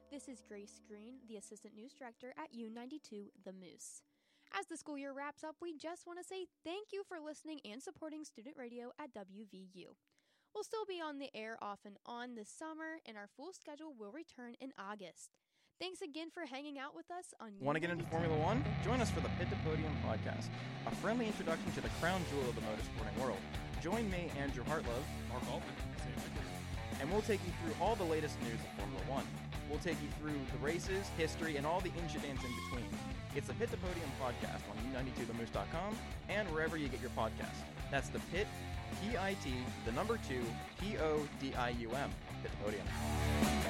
This is Grace Green, the Assistant News Director at U92 The Moose. As the school year wraps up, we just want to say thank you for listening and supporting student radio at WVU. We'll still be on the air off and on this summer, and our full schedule will return in August. Thanks again for hanging out with us on Want to get into Formula One? Join us for the Pit to Podium podcast, a friendly introduction to the crown jewel of the motorsporting world. Join me, Andrew Hartlove, Mark Altman, and we'll take you through all the latest news of Formula One. We'll take you through the races, history, and all the incidents in between. It's the Pit to Podium podcast on u92themoose.com and wherever you get your podcasts. That's the Pit, P-I-T, the number 2, P-O-D-I-U-M, Pit to Podium.